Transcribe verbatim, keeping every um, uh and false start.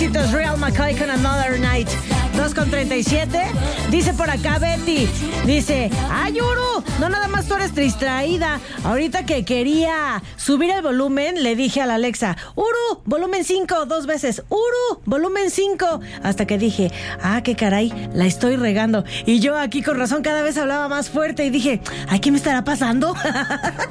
Éxitos, Real McCoy con Another Night. dos con treinta y siete. Dice por acá Betty. Dice, ay, Uru, no nada más tú eres distraída. Ahorita que quería subir el volumen, le dije a la Alexa, Uru, volumen cinco, dos veces. Uru, volumen cinco. Hasta que dije, ah, qué caray, la estoy regando. Y yo aquí con razón cada vez hablaba más fuerte y dije, ay, ¿qué me estará pasando?